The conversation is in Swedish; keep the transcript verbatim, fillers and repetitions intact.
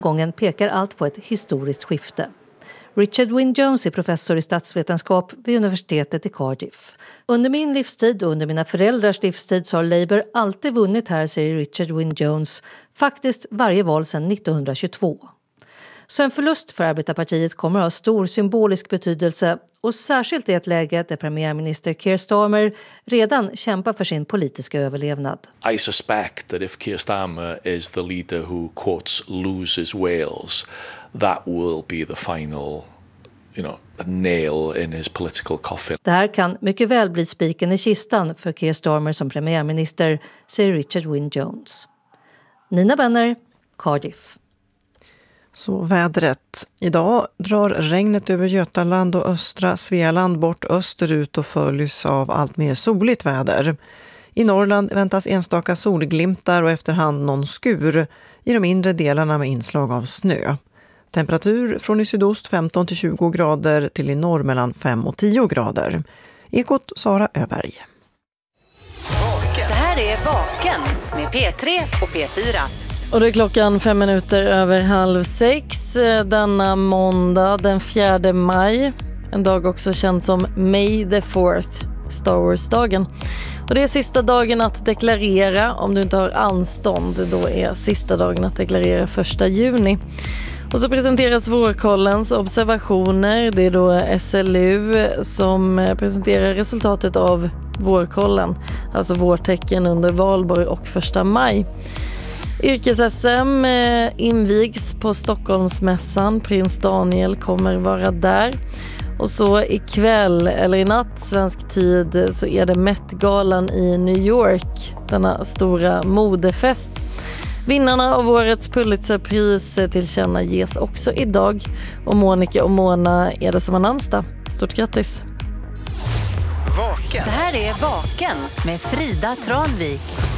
Gången pekar allt på ett historiskt skifte. Richard Wynne-Jones är professor i statsvetenskap vid universitetet i Cardiff. Under min livstid och under mina föräldrars livstid så har Labour alltid vunnit här, säger Richard Wynne-Jones, faktiskt varje val sedan nittonhundratjugotvå. Så en förlust för arbetarpartiet kommer att ha stor symbolisk betydelse och särskilt i ett läge där premiärminister Keir Starmer redan kämpar för sin politiska överlevnad. I suspect that if Keir Starmer is the leader who quotes loses Wales, that will be the final, you know, nail in his political coffin. Det här kan mycket väl bli spiken i kistan för Keir Starmer som premiärminister, säger Richard Wynne-Jones. Nina Benner, Cardiff. Så vädret. Idag drar regnet över Götaland och östra Svealand bort österut och följs av allt mer soligt väder. I Norrland väntas enstaka solglimtar och efterhand någon skur i de inre delarna med inslag av snö. Temperatur från i sydost femton till tjugo grader till i norr mellan fem och tio grader. Ekot Sara Öberg. Det här är Vaken med P tre och P fyra. Och det är klockan fem minuter över halv sex denna måndag den fjärde maj. En dag också känd som May the fourth, Star Wars-dagen. Och det är sista dagen att deklarera. Om du inte har anstånd, då är sista dagen att deklarera första juni. Och så presenteras vårkollens observationer. Det är då S L U som presenterar resultatet av vårkollen. Alltså vårtecken under valborg och första maj. Yrkes-S M invigs på Stockholmsmässan. Prins Daniel kommer vara där. Och så ikväll, eller i natt svensk tid, så är det Met-galan i New York. Denna stora modefest. Vinnarna av årets Pulitzerpris tillkänna ges också idag. Och Monica och Mona är det som har namnsdag. Stort grattis! Vaken. Det här är Vaken med Frida Tranvik.